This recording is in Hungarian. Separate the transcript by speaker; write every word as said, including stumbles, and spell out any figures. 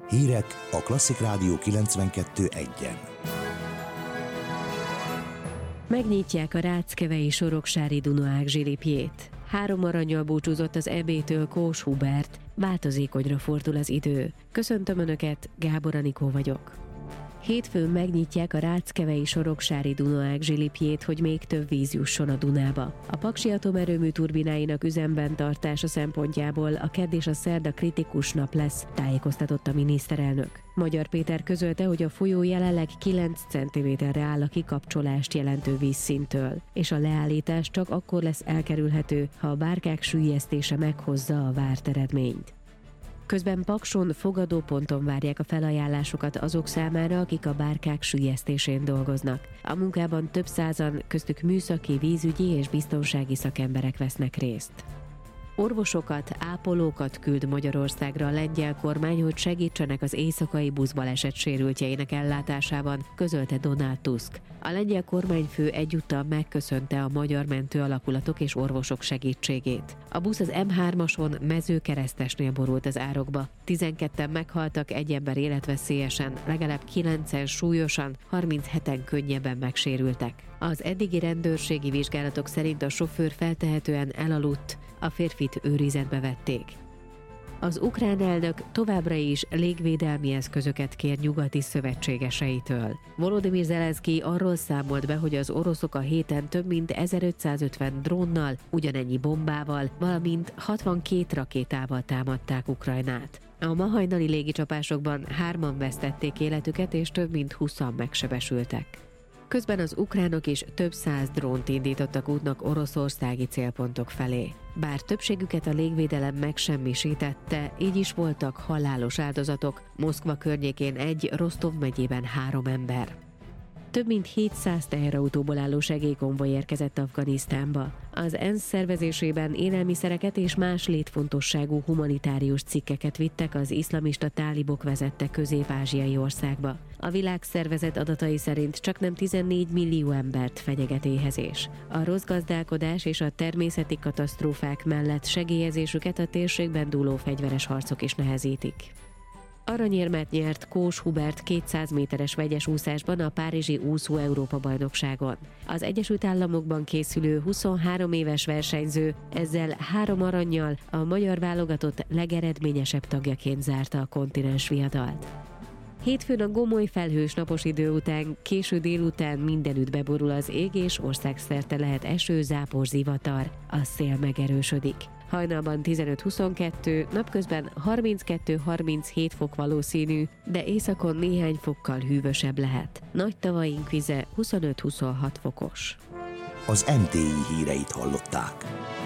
Speaker 1: Hírek a Klasszik Rádió kilencvenkettő egyen.
Speaker 2: Megnyitják a ráckevei soroksári Dunaák zsilipjét. Három arannyal búcsúzott az é bé-től Kós Hubert. Változékonyra fordul az idő. Köszöntöm Önöket, Gábor Anikó vagyok. Hétfőn megnyitják a ráckevei soroksári Dunaák zsilipjét, hogy még több víz jusson a Dunába. A Paksi atomerőmű turbináinak üzemben tartása szempontjából a kedd és a szerda kritikus nap lesz, tájékoztatott a miniszterelnök. Magyar Péter közölte, hogy a folyó jelenleg kilenc centiméterre áll a kikapcsolást jelentő vízszinttől, és a leállítás csak akkor lesz elkerülhető, ha a bárkák süllyesztése meghozza a várt eredményt. Közben Pakson fogadóponton várják a felajánlásokat azok számára, akik a bárkák süllyesztésén dolgoznak. A munkában több százan, köztük műszaki, vízügyi és biztonsági szakemberek vesznek részt. Orvosokat, ápolókat küld Magyarországra a lengyel kormány, hogy segítsenek az éjszakai buszbaleset sérültjeinek ellátásában, közölte Donald Tusk. A lengyel kormányfő egyúttal megköszönte a magyar mentőalakulatok és orvosok segítségét. A busz az em hármason Mezőkeresztesnél borult az árokba. tizenketten meghaltak, egy ember életveszélyesen, legalább kilencen súlyosan, harmincheten könnyebben megsérültek. Az eddigi rendőrségi vizsgálatok szerint a sofőr feltehetően elaludt, a férfit őrizetbe vették. Az ukrán elnök továbbra is légvédelmi eszközöket kér nyugati szövetségeseitől. Volodymyr Zelenszky arról számolt be, hogy az oroszok a héten több mint ezerötszázötven drónnal, ugyanennyi bombával, valamint hatvankét rakétával támadták Ukrajnát. A ma hajnali légicsapásokban hárman vesztették életüket, és több mint húszan megsebesültek. Közben az ukránok is több száz drónt indítottak útnak oroszországi célpontok felé. Bár többségüket a légvédelem megsemmisítette, így is voltak halálos áldozatok, Moszkva környékén egy, Rostov megyében három ember. Több mint hétszáz teherautóból álló segélykonvoj érkezett Afganisztánba. Az ENSZ szervezésében élelmiszereket és más létfontosságú humanitárius cikkeket vittek az iszlamista tálibok vezette közép-ázsiai országba. A világszervezet adatai szerint csaknem tizennégy millió embert fenyeget éhezés. A rossz gazdálkodás és a természeti katasztrófák mellett segélyezésüket a térségben dúló fegyveres harcok is nehezítik. Aranyérmet nyert Kós Hubert kétszáz méteres vegyes úszásban a párizsi úszó Európa-bajnokságon. Az Egyesült Államokban készülő huszonhárom éves versenyző ezzel három arannyal a magyar válogatott legeredményesebb tagjaként zárta a kontinens viadalt. Hétfőn a gomoly felhős napos idő után, késő délután mindenütt beborul az ég, és országszerte lehet eső, zápor, zivatar, a szél megerősödik. Hajnalban tizenöt-huszonkettő, napközben harminckettő-harminchét fok valószínű, de északon néhány fokkal hűvösebb lehet. Nagy tavaink vize huszonöt-huszonhat fokos.
Speaker 1: Az em té i híreit hallották.